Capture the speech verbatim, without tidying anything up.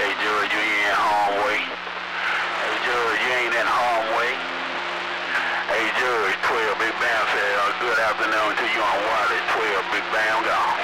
Hey, Judge, you ain't in harm's way. Hey, Judge, you ain't in harm's way. Hey, Judge, twelve, Big Bam said, uh, good afternoon to you on Wireless. twelve, Big Bam gone.